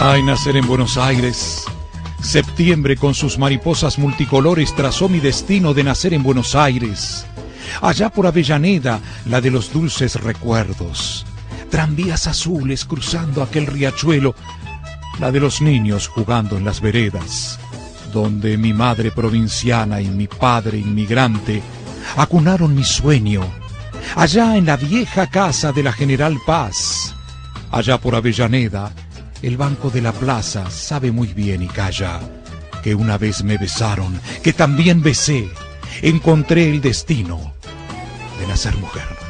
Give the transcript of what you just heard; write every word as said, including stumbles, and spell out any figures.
Ay, nacer en Buenos Aires. Septiembre con sus mariposas multicolores trazó mi destino de nacer en Buenos Aires. Allá por Avellaneda, la de los dulces recuerdos. Tranvías azules cruzando aquel riachuelo, la de los niños jugando en las veredas, donde mi madre provinciana y mi padre inmigrante acunaron mi sueño. Allá en la vieja casa de la General Paz, allá por Avellaneda, el banco de la plaza sabe muy bien y calla que una vez me besaron, que también besé, encontré el destino de nacer mujer.